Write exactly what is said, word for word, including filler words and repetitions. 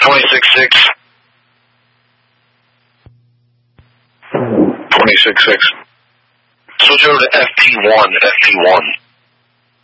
twenty-six six. twenty-six six. Switch over to F P one, F P one.